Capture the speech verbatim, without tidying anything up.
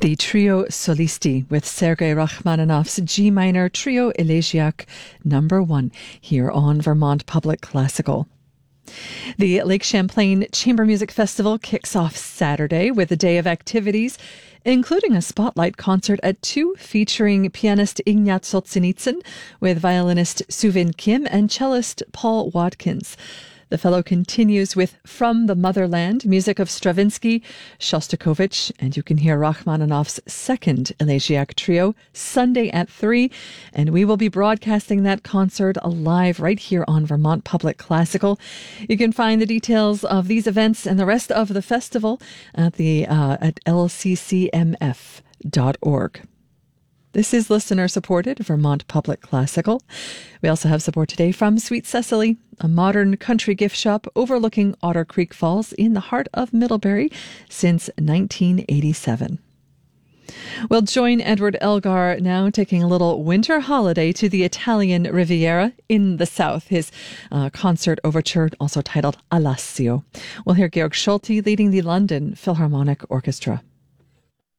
The Trio Solisti with Sergei Rachmaninoff's G minor Trio Elegiac number one here on Vermont Public Classical. The Lake Champlain Chamber Music Festival kicks off Saturday with a day of activities, including a spotlight concert at two featuring pianist Ignat Solzhenitsyn with violinist Suvin Kim and cellist Paul Watkins. The fellow continues with From the Motherland, music of Stravinsky, Shostakovich, and you can hear Rachmaninoff's second Elegiac Trio Sunday at three, and we will be broadcasting that concert live right here on Vermont Public Classical. You can find the details of these events and the rest of the festival at the uh, at L C C M F dot org. This is listener-supported Vermont Public Classical. We also have support today from Sweet Cecily, a modern country gift shop overlooking Otter Creek Falls in the heart of Middlebury since nineteen eighty-seven. We'll join Edward Elgar now, taking a little winter holiday to the Italian Riviera in the south. His uh, concert overture, also titled Alassio. We'll hear Georg Schulte leading the London Philharmonic Orchestra.